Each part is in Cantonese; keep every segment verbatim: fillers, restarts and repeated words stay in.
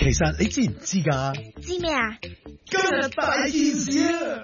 其實你知唔知噶？ 知咩啊？ 今日大件事啊！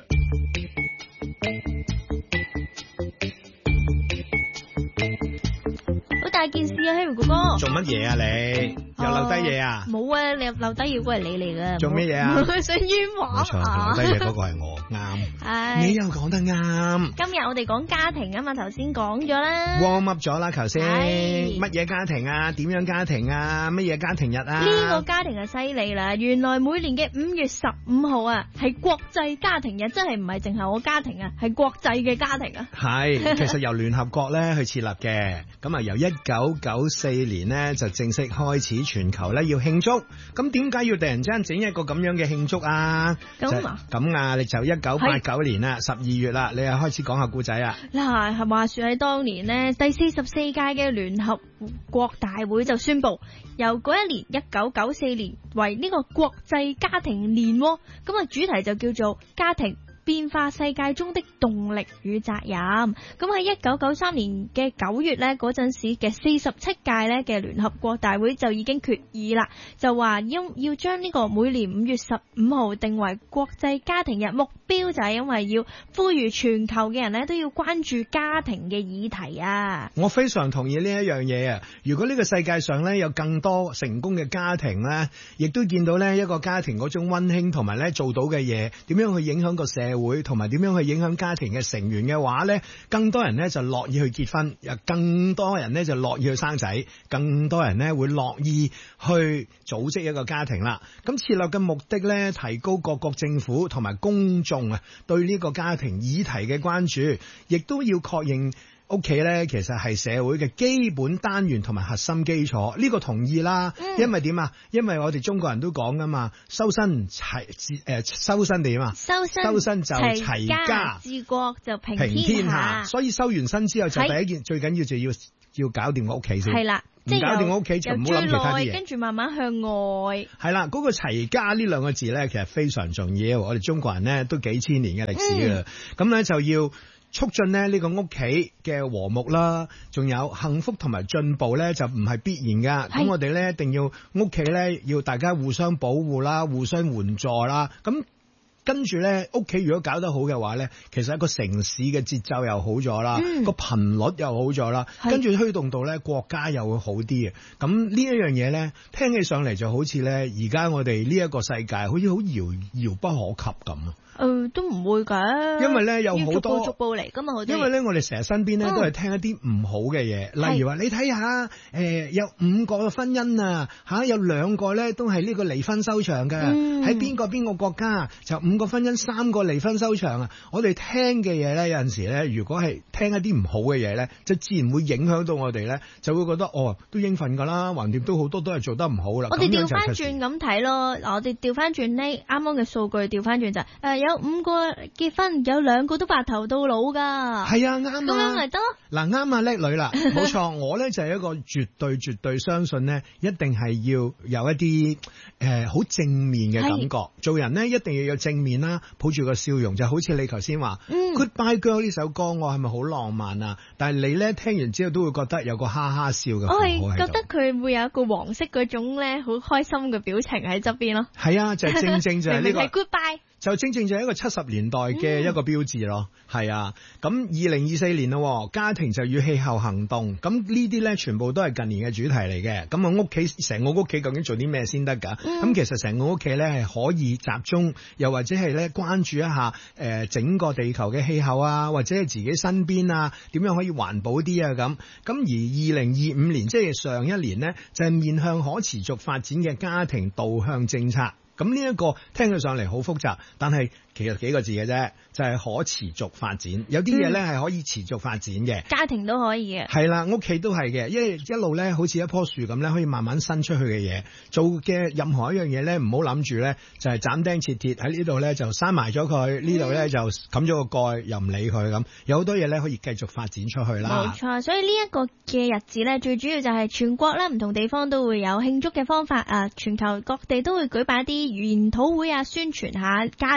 好大件事啊 ，Harry 哥哥。 做乜嘢啊你？又留低嘢啊？ 冇啊，你留低嘢嗰係你嚟噶。 做咩嘢啊？ 想冤枉冇錯，留低嘢嗰個係我，啱。 係。 你又講得啱。 今日我哋講家庭啊嘛，頭先講咗啦。 warm up 咗啦，頭先。 係。 乜嘢家庭啊？點樣家庭啊？乜嘢家庭日啊？ 呢個家庭係犀利啦！原來每年嘅五月十五號啊，係國際家庭日，真係唔係淨係我家庭啊，係國際嘅家庭啊。 係，其實由聯合國咧去設立嘅，咁啊由一九九四年呢就正式開始全球咧要慶祝。咁點解要突然之間整一個咁樣嘅慶祝啊？ 咁啊？ 咁啊，你就一九八九年啦，十二月啦，你又開始講下故仔啊？ 嗱，係話說喺當年呢，第四十四屆嘅聯合國大會就宣布，由嗰一年一九九四年為呢個國際家庭年，咁啊主題就叫做家庭變化世界中的動力與責任。咁喺一九九三年嘅九月呢，嗰陣時嘅四十七屆呢嘅聯合國大會就已經決議啦，就話要要將呢個每年五月十五號定為國際家庭日，目標就係因為要呼籲全球嘅人呢都要關注家庭嘅議題啊。 我非常同意呢一樣嘢啊！如果呢個世界上呢有更多成功嘅家庭呢，亦都見到呢一個家庭嗰種溫馨同埋呢做到嘅嘢，點樣去影響個社會同埋點樣去影響家庭嘅成員嘅話呢，更多人呢就樂意去結婚，又更多人呢就樂意去生仔，更多人呢會樂意去組織一個家庭啦。咁設立嘅目的呢，提高各國政府同埋公眾啊對呢個家庭議題嘅關注，亦都要確認屋企咧，其實係社會嘅基本單元同埋核心基礎，呢、這個同意啦。嗯、因為點啊？因為我哋中國人都講噶嘛，修身齊誒、呃，修身點啊？ 修身修身就齊家， 治國就平平天下。所以修完身之後，就第一件最緊要就要要搞掂個屋企先。係啦，唔搞掂個屋企就唔好諗其他啲嘢。 跟住慢慢向外。 係啦，嗰、那個齊家呢兩個字咧，其實非常重要。我哋中國人咧都幾千年嘅歷史啦，咁咧、嗯、就要促進咧呢個屋企嘅和睦啦，仲有幸福同埋進步咧就唔係必然噶。咁我哋咧一定要屋企咧要大家互相保護啦，互相援助啦。咁跟住咧屋企如果搞得好嘅話咧，其實一個城市嘅節奏又好咗啦，個頻、嗯、率又好咗啦，跟住推動到咧國家又會好啲嘅。咁呢一樣嘢咧，聽起上嚟就好似咧而家我哋呢一個世界好似好遙遙不可及咁啊！ 誒、呃，都唔會㗎， 因為咧有好多逐步逐步嚟㗎嘛， 因為咧我哋成日身邊咧都係聽一啲唔好嘅嘢，嗯、例如話你睇下，誒、呃、有五個婚姻啊，吓、啊、有兩個咧都係呢個離婚收場嘅，喺邊、嗯、個邊個國家就五個婚姻三個離婚收場啊！我哋聽嘅嘢咧有陣時咧，如果係聽一啲唔好嘅嘢咧，就自然會影響到我哋咧，就會覺得哦都應份㗎啦，橫掂都好多都係做得唔好啦。 我哋調翻轉咁睇咯，嗱我哋調翻轉呢啱啱嘅數據調翻轉就誒、呃有五個結婚，有兩個都白頭到老噶。係啊，啱啊。咁樣咪得？嗱，啱啊，叻女啦，冇錯。我咧就係一個絕對絕對相信咧，一定係要有一啲誒好正面嘅感覺。做人咧一定要有正面啦，抱住個笑容，就好似你頭先話《Goodbye Girl》呢首歌，我係咪好浪漫啊？但係你咧聽完之後都會覺得有個哈哈笑嘅。我係覺得佢會有一個黃色嗰種咧好開心嘅表情喺側邊咯。係啊，就係、正正就係呢、呢個。係 Goodbye。就正正就係一個七十年代嘅一個標誌咯，係、嗯、啊，咁二零二四年咯，家庭就與氣候行動，咁呢啲咧全部都係近年嘅主題嚟嘅。咁啊屋企成個屋企究竟做啲咩先得㗎？咁、嗯、其實成個屋企咧係可以集中，又或者係咧關注一下誒、呃、整個地球嘅氣候啊，或者係自己身邊啊點樣可以環保啲啊咁。咁而二零二五年即係上一年呢，就係、是、面向可持續發展嘅家庭導向政策。咁呢一個聽起上嚟好複雜，但係其實幾個字嘅啫，就係、是、可持續發展。有啲嘢咧係可以持續發展嘅、嗯，家庭都可以嘅。係啦，屋企都係嘅，因為一路咧好似一棵樹咁咧，可以慢慢伸出去嘅嘢。做嘅任何一樣嘢咧，唔好諗住咧就係斬釘截鐵喺呢度咧就閂埋咗佢，呢度咧就冚咗個蓋又唔理佢咁。有好多嘢咧可以繼續發展出去啦。冇錯，所以呢一個嘅日子咧，最主要就係全國咧唔同地方都會有慶祝嘅方法啊，全球各地都會舉辦一啲研討會啊，宣傳下家庭家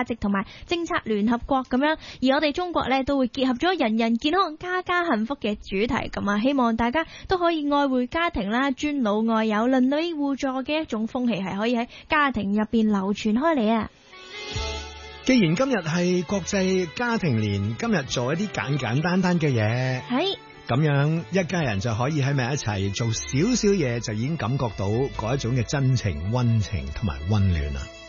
價值同埋政策聯合國咁樣，而我哋中國呢，都會結合咗人人健康、家家幸福嘅主題，咁啊，希望大家都可以愛護家庭啦，尊老愛幼、鄰里互助嘅一種風氣係可以喺家庭入邊流傳開嚟啊！ 既然今日係國際家庭年，今日做一啲簡簡單單嘅嘢， 係咁樣一家人就可以喺埋一齊做少少嘢，就已經感覺到嗰一種嘅真情、溫情同埋溫暖啦。